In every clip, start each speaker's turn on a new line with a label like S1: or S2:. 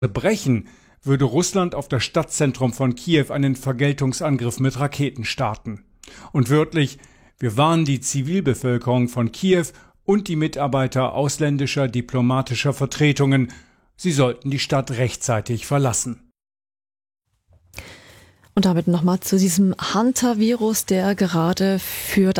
S1: brechen, würde Russland auf das Stadtzentrum von Kiew einen Vergeltungsangriff mit Raketen starten. Und wörtlich: Wir warnen die Zivilbevölkerung von Kiew und die Mitarbeiter ausländischer diplomatischer Vertretungen, sie sollten die Stadt rechtzeitig verlassen.
S2: Und damit nochmal zu diesem Hunter-Virus, der gerade für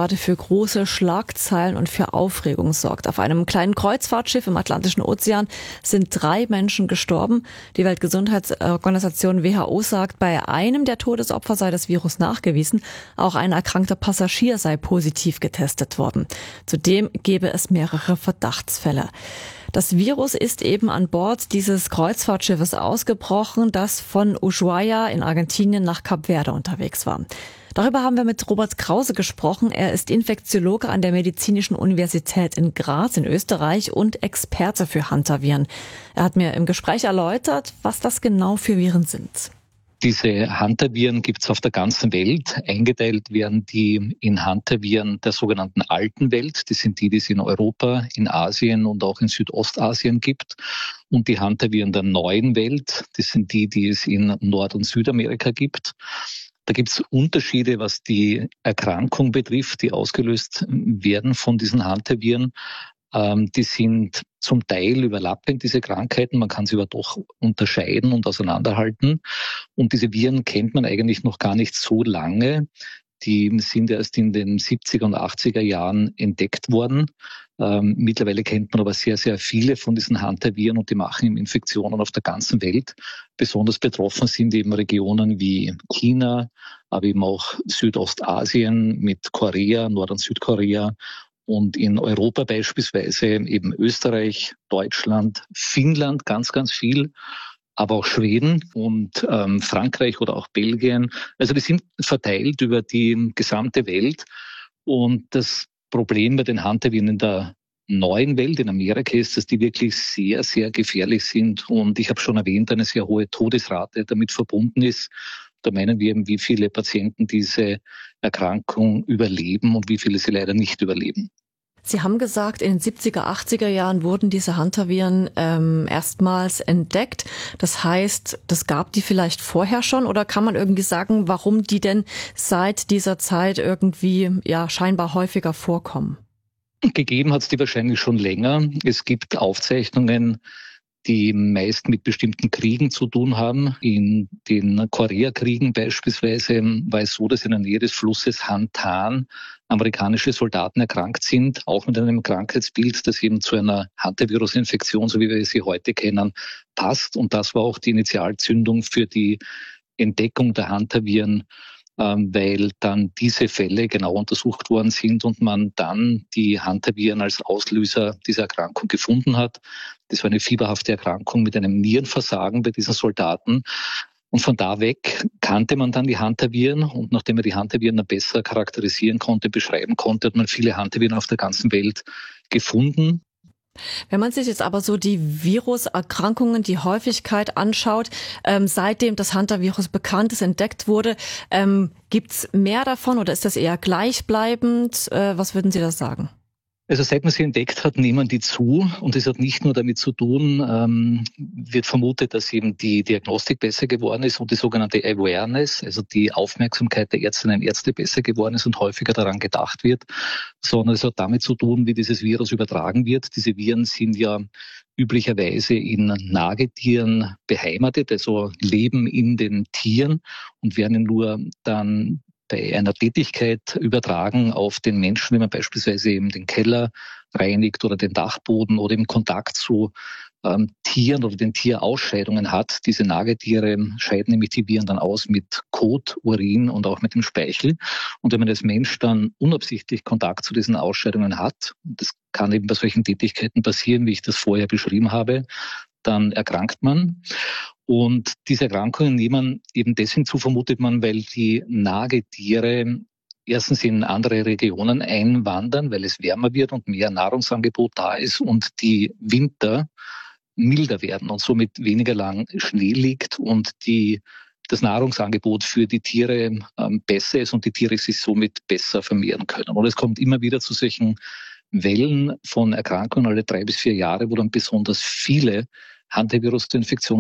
S2: große Schlagzeilen und für Aufregung sorgt. Auf einem kleinen Kreuzfahrtschiff im Atlantischen Ozean sind 3 Menschen gestorben. Die Weltgesundheitsorganisation WHO sagt, bei einem der Todesopfer sei das Virus nachgewiesen. Auch ein erkrankter Passagier sei positiv getestet worden. Zudem gebe es mehrere Verdachtsfälle. Das Virus ist eben an Bord dieses Kreuzfahrtschiffes ausgebrochen, das von Ushuaia in Argentinien nach Kap Verde unterwegs war. Darüber haben wir mit Robert Krause gesprochen. Er ist Infektiologe an der Medizinischen Universität in Graz in Österreich und Experte für Hantaviren. Er hat mir im Gespräch erläutert, was das genau für Viren sind.
S3: Diese Hantaviren gibt es auf der ganzen Welt. Eingeteilt werden die in Hantaviren der sogenannten alten Welt. Das sind die es in Europa, in Asien und auch in Südostasien gibt. Und die Hantaviren der neuen Welt, das sind die es in Nord- und Südamerika gibt. Da gibt es Unterschiede, was die Erkrankung betrifft, die ausgelöst werden von diesen Hantaviren. Die sind zum Teil überlappend, diese Krankheiten. Man kann sie aber doch unterscheiden und auseinanderhalten. Und diese Viren kennt man eigentlich noch gar nicht so lange. Die sind erst in den 70er und 80er Jahren entdeckt worden. Mittlerweile kennt man aber sehr, sehr viele von diesen Hantaviren und die machen eben Infektionen auf der ganzen Welt. Besonders betroffen sind eben Regionen wie China, aber eben auch Südostasien mit Korea, Nord- und Südkorea. Und in Europa beispielsweise eben Österreich, Deutschland, Finnland ganz, ganz viel, aber auch Schweden und Frankreich oder auch Belgien. Also die sind verteilt über die gesamte Welt. Und das Problem bei den Hantaviren in der neuen Welt, in Amerika, ist, dass die wirklich sehr, sehr gefährlich sind. Und ich habe schon erwähnt, eine sehr hohe Todesrate damit verbunden ist. Da meinen wir eben, wie viele Patienten diese Erkrankung überleben und wie viele sie leider nicht überleben.
S2: Sie haben gesagt, in den 70er, 80er Jahren wurden diese Hantaviren erstmals entdeckt. Das heißt, das gab die vielleicht vorher schon, oder kann man irgendwie sagen, warum die denn seit dieser Zeit irgendwie scheinbar häufiger vorkommen?
S3: Gegeben hat es die wahrscheinlich schon länger. Es gibt Aufzeichnungen, die meist mit bestimmten Kriegen zu tun haben. In den Koreakriegen beispielsweise war es so, dass in der Nähe des Flusses Hantan amerikanische Soldaten erkrankt sind, auch mit einem Krankheitsbild, das eben zu einer Hantavirus-Infektion, so wie wir sie heute kennen, passt. Und das war auch die Initialzündung für die Entdeckung der Hantaviren, weil dann diese Fälle genau untersucht worden sind und man dann die Hantaviren als Auslöser dieser Erkrankung gefunden hat. Das war eine fieberhafte Erkrankung mit einem Nierenversagen bei diesen Soldaten. Und von da weg kannte man dann die Hantaviren, und nachdem man die Hantaviren dann besser charakterisieren konnte, beschreiben konnte, hat man viele Hantaviren auf der ganzen Welt gefunden.
S2: Wenn man sich jetzt aber so die Viruserkrankungen, die Häufigkeit anschaut, seitdem das Hantavirus bekannt ist, entdeckt wurde, gibt's mehr davon oder ist das eher gleichbleibend? Was würden Sie da sagen?
S3: Also seit man sie entdeckt hat, nehmen die zu, und es hat nicht nur damit zu tun, wird vermutet, dass eben die Diagnostik besser geworden ist und die sogenannte Awareness, also die Aufmerksamkeit der Ärztinnen und Ärzte besser geworden ist und häufiger daran gedacht wird, sondern es hat damit zu tun, wie dieses Virus übertragen wird. Diese Viren sind ja üblicherweise in Nagetieren beheimatet, also leben in den Tieren und werden nur dann bei einer Tätigkeit übertragen auf den Menschen, wenn man beispielsweise eben den Keller reinigt oder den Dachboden oder im Kontakt zu Tieren oder den Tierausscheidungen hat. Diese Nagetiere scheiden nämlich die Viren dann aus mit Kot, Urin und auch mit dem Speichel. Und wenn man als Mensch dann unabsichtlich Kontakt zu diesen Ausscheidungen hat, das kann eben bei solchen Tätigkeiten passieren, wie ich das vorher beschrieben habe, dann erkrankt man. Und diese Erkrankungen nehmen eben deswegen zu, vermutet man, weil die Nagetiere erstens in andere Regionen einwandern, weil es wärmer wird und mehr Nahrungsangebot da ist und die Winter milder werden und somit weniger lang Schnee liegt und das Nahrungsangebot für die Tiere besser ist und die Tiere sich somit besser vermehren können. Und es kommt immer wieder zu solchen Wellen von Erkrankungen alle 3 bis 4 Jahre, wo dann besonders viele Hantavirus-Infektionen